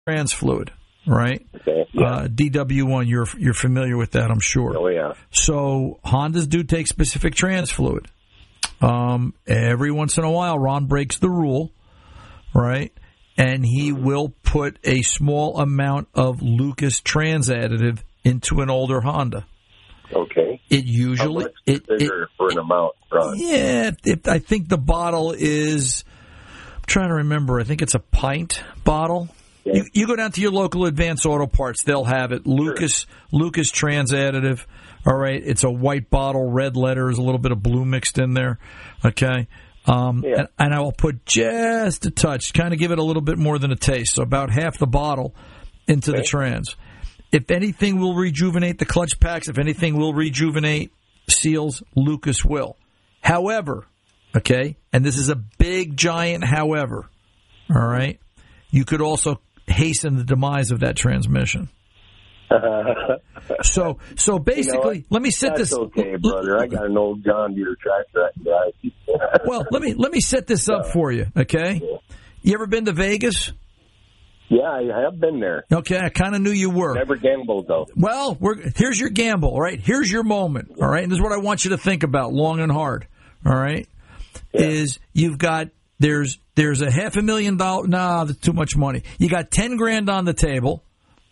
trans fluid, right? Okay. Yeah. DW1, you're familiar with that, I'm sure. Oh, yeah. So Hondas do take specific trans fluid. Every once in a while, Ron breaks the rule, right? And he will put a small amount of Lucas trans additive into an older Honda. Okay. It usually... How much bigger for an amount, Ron? Yeah, I think the bottle is... I'm trying to remember. I think it's a pint bottle. Yeah. You go down to your local Advance Auto Parts, they'll have it. Lucas trans additive. All right, it's a white bottle, red letters, a little bit of blue mixed in there. Okay. And I will put just a touch, kind of give it a little bit more than a taste. So about half the bottle into the trans. If anything will rejuvenate the clutch packs, if anything will rejuvenate seals, Lucas will. However, okay, and this is a big, giant however, all right, you could also hasten the demise of that transmission. So basically, let me set this. Okay, brother. I got an old John Deere tractor I can drive. Well, let me set this up for you, okay? Yeah. You ever been to Vegas? Yeah, I have been there. Okay, I kind of knew you were. Never gambled, though. Well, here's your gamble, all right? Here's your moment, all right? And this is what I want you to think about long and hard, all right? Yeah. Is you've got, there's a $500,000, nah, that's too much money. You got $10,000 on the table.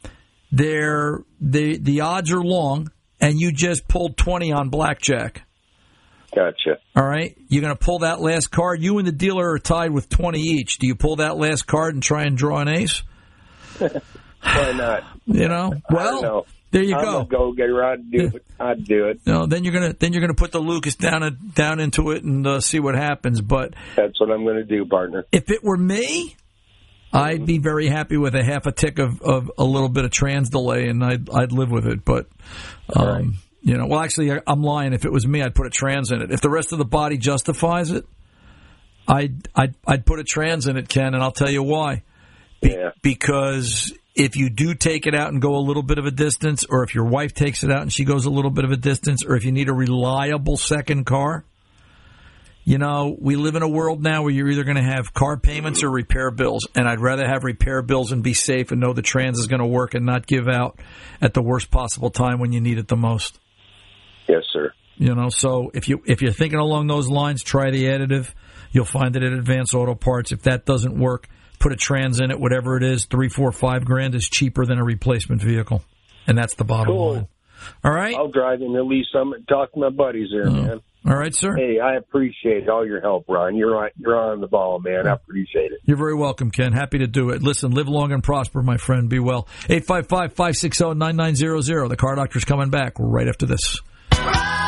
The odds are long, and you just pulled 20 on blackjack. Gotcha. All right? You're going to pull that last card. You and the dealer are tied with 20 each. Do you pull that last card and try and draw an ace? Why not? Well, there you go. Go get it. I'd do it. No, then you're gonna put the Lucas down into it and see what happens. But that's what I'm going to do, partner. If it were me, I'd be very happy with a half a tick of a little bit of trans delay, and I'd live with it. But right. Well, actually, I'm lying. If it was me, I'd put a trans in it. If the rest of the body justifies it, I'd put a trans in it, Ken, and I'll tell you why. Because if you do take it out and go a little bit of a distance, or if your wife takes it out and she goes a little bit of a distance, or if you need a reliable second car, we live in a world now where you're either going to have car payments or repair bills, and I'd rather have repair bills and be safe and know the trans is going to work and not give out at the worst possible time when you need it the most. Yes, sir. So if you're thinking along those lines, try the additive. You'll find it at Advance Auto Parts. If that doesn't work, put a trans in it, whatever it is, $3, $4, $5,000 is cheaper than a replacement vehicle. And that's the bottom line. All right? I'll drive in at least some and talk to my buddies there, man. All right, sir. Hey, I appreciate all your help, Ron. You're on the ball, man. I appreciate it. You're very welcome, Ken. Happy to do it. Listen, live long and prosper, my friend. Be well. 855-560-9900. The Car Doctor's coming back right after this.